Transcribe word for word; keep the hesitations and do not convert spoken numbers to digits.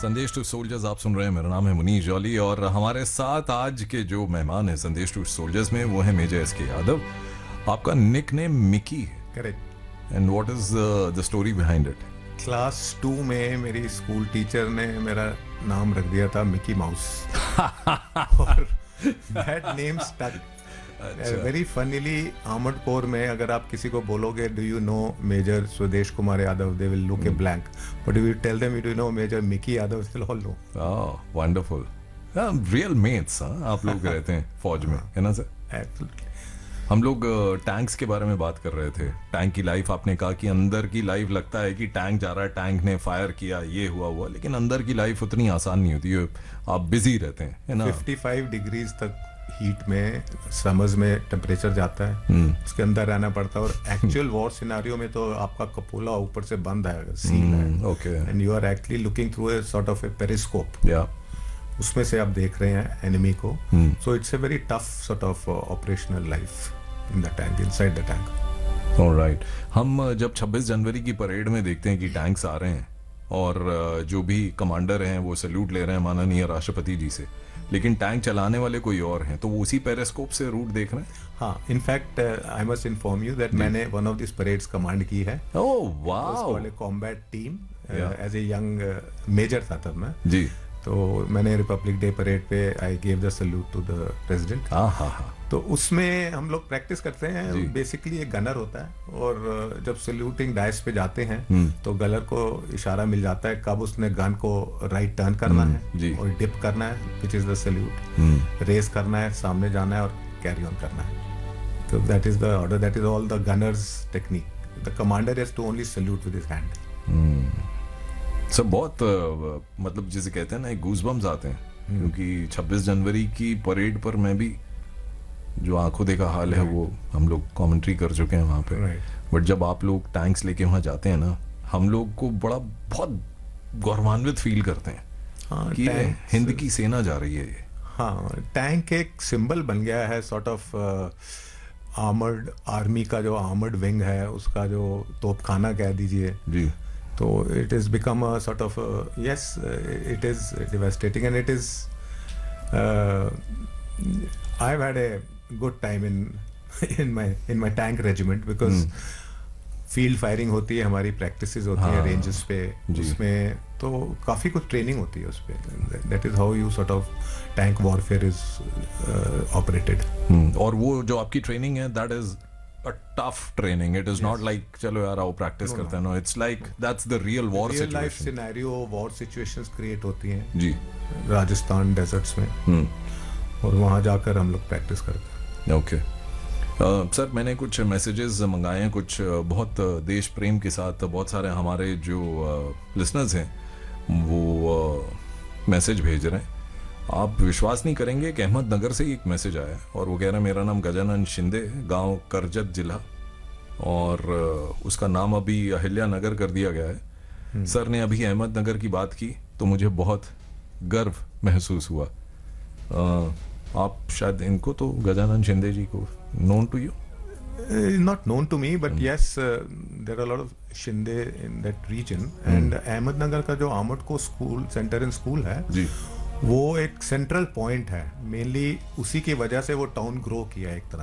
संदेश to soldiers आप सुन रहे हैं। मेरा नाम है मुनीश जॉली और हमारे साथ आज के जो मेहमान हैं संदेश टू सोल्जर्स में वो है मेजर एस के यादव। आपका निक नेम मिकी है, correct. And what is the story behind it? Class to में मेरी स्कूल टीचर ने मेरा नाम रख दिया था मिकी माउस और that name stuck very funnily. आमडकोर में अगर आप किसी को बोलोगे डू यू नो मेजर स्वदेश Kumar Yadav, they will look a blank, but you tell them you do no major Mickey Yadav, they will all know. Oh wonderful, real mats आप लोग रहते हैं फौज में, है ना सर? एब्सोल्युटली। हम लोग टैंक्स के बारे में बात कर रहे थे। टैंक की लाइफ, आपने कहा कि अंदर की लाइफ लगता है कि टैंक जा रहा है, टैंक ने फायर किया, ये हुआ हुआ, लेकिन अंदर की लाइफ उतनी आसान नहीं होती है। आप बिजी रहते हैं, है ना? पचपन डिग्रीज तक हीट में समर्स में टेम्परेचर जाता है, उसके अंदर रहना पड़ता है। और एक्चुअल वॉर सिनारियो में तो आपका कपोला ऊपर से बंद है, सील है, okay, and you are actually looking through a sort of A periscope. या उसमें से आप देख रहे हैं एनिमी को। So it's a very tough sort of operational life in the tank, inside the tank. Alright. हम जब छब्बीस जनवरी की परेड में देखते हैं कि टैंक्स आ रहे हैं और जो भी कमांडर हैं वो सैल्यूट ले रहे हैं माननीय राष्ट्रपति जी से, लेकिन टैंक चलाने वाले कोई और हैं, तो वो उसी पेरिस्कोप से रूट देख रहे हैं। हाँ, in fact I must inform you that मैंने one of this parades command की है। Oh wow, combat team as a young major था तब मैं जी। तो मैंने रिपब्लिक डे परेड पे I gave the salute to the president. हाँ हाँ हाँ। तो उसमें हम लोग प्रैक्टिस करते हैं। बेसिकली एक गनर होता है और जब सैल्यूटिंग डाइस पे जाते हैं तो गनर को इशारा मिल जाता है कब उसने गन को राइट टर्न करना है और डिप करना है, which is the salute. Race करना है, सामने जाना है और कैरी ऑन करना है। तो that is the order, that is all the Gunners technique. The commander has to only salute with his hand. सब बहुत मतलब जिसे कहते हैं ना, गूज़बम्स आते हैं, क्योंकि छब्बीस जनवरी की परेड पर मैं भी जो आंखों देखा हाल है वो हम लोग कमेंट्री कर चुके हैं वहाँ पे। बट जब आप लोग टैंक्स लेके वहाँ जाते हैं ना, हम लोग को बड़ा बहुत गौरवान्वित फील करते हैं हाँ, कि हिंद की सेना जा रही है ये। हाँ, टैंक एक सिंबल बन गया है सॉर्ट ऑफ आर्मर्ड आर्मी का, जो आर्मर्ड विंग है उसका जो तोपखाना कह दीजिए जी। तो it is become a sort of yes, it is devastating and it is I have had a good time in in my in my tank regiment, because field firing होती है, हमारी practices होती हैं रेंजेस पे, उसमें तो काफ़ी कुछ ट्रेनिंग होती है उस पर। That is how you sort of tank warfare is operated. और वो जो आपकी ट्रेनिंग है that is a tough training. It is yes. not like चलो यार आओ प्रैक्टिस no, करते हैं। no, it's like that's the real war real situation. life scenario, war situations create होती हैं जी राजस्थान डेजर्ट्स में, hmm. और वहाँ जाकर हम लोग प्रैक्टिस करते हैं। ओके सर, मैंने कुछ मैसेजेस मंगाए हैं, कुछ बहुत देश प्रेम के साथ बहुत सारे हमारे जो लिसनर्स हैं वो मैसेज भेज रहे हैं। आप विश्वास नहीं करेंगे कि अहमदनगर से ही एक मैसेज आया और वो कह रहा है मेरा नाम गजानन शिंदे, गांव करजत जिला, और उसका नाम अभी अहिल्या नगर कर दिया गया है। सर ने अभी अहमदनगर की बात की तो मुझे बहुत गर्व महसूस हुआ। आ, आप शायद इनको तो गजानन शिंदे जी को known to you? Not known to me, but yes there are lot of Shinde in that reason. And Ahmednagar का जो आमड को स्कूल सेंटर एंड स्कूल है जी, वो एक सेंट्रल पॉइंट है। मेनली उसी की वजह से वो टाउन ग्रो किया एक तरह